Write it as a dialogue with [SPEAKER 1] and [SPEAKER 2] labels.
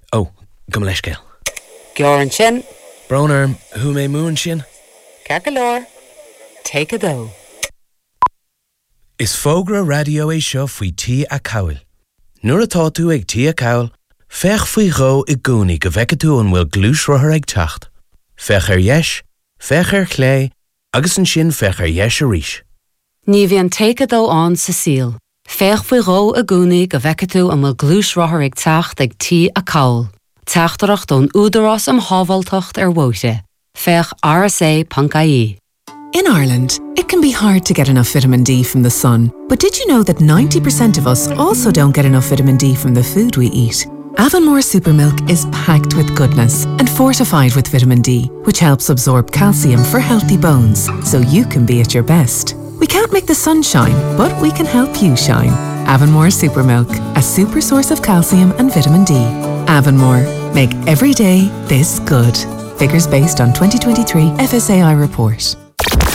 [SPEAKER 1] Oh, go leis gael.
[SPEAKER 2] Gioran sin.
[SPEAKER 1] Broner, who may moon sin?
[SPEAKER 2] Cagalore. Take a go.
[SPEAKER 1] Is fógra radio é seo faoi tí a cail. Nuair atá tú ag tí a cail, fech faoi ró I gúnaí go bheice tú an bhfuil glúis rothair ag teacht. Fech ar dheis, fech ar chlé, agus an sin fech ar dheis a rís.
[SPEAKER 3] Ní bhíonn take a dó an sa síl. Fech faoi ró a gúnaí go bheice tú an bhfuil glúis rothair ag teacht ag tí a cail. Teachtarach don údarás am hábhaltacht ar bhóite. Fech rsa.ie.
[SPEAKER 4] In Ireland, it can be hard to get enough vitamin D from the sun. But did you know that 90% of us also don't get enough vitamin D from the food we eat? Avonmore Supermilk is packed with goodness and fortified with vitamin D, which helps absorb calcium for healthy bones, so you can be at your best. We can't make the sun shine, but we can help you shine. Avonmore Supermilk, a super source of calcium and vitamin D. Avonmore, make every day this good. Figures based on 2023 FSAI report.